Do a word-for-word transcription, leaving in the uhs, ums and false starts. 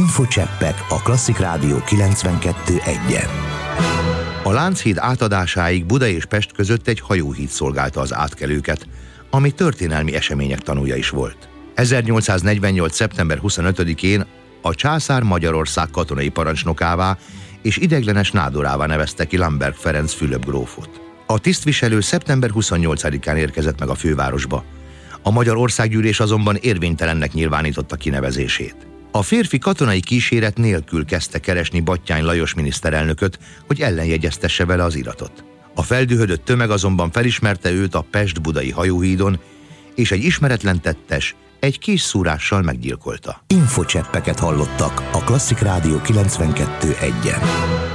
Infocseppek a Klasszik Rádió kilencvenkettő egyen. A Lánchíd átadásáig Buda és Pest között egy hajóhíd szolgálta az átkelőket, ami történelmi események tanúja is volt. ezernyolcszáznegyvennyolc. szeptember huszonötödikén a császár Magyarország katonai parancsnokává és ideiglenes nádorává nevezte ki Lamberg Ferenc Fülöp grófot. A tisztviselő szeptember huszonnyolcadikán érkezett meg a fővárosba. A Magyar Országgyűlés azonban érvénytelennek nyilvánította kinevezését. A férfi katonai kíséret nélkül kezdte keresni Batthyány Lajos miniszterelnököt, hogy ellenjegyeztesse vele az iratot. A feldühödött tömeg azonban felismerte őt a pest-budai hajóhídon, és egy ismeretlen tettes egy kés szúrással meggyilkolta. Infocseppeket hallottak a Klasszik Rádió kilencvenkettő egyen.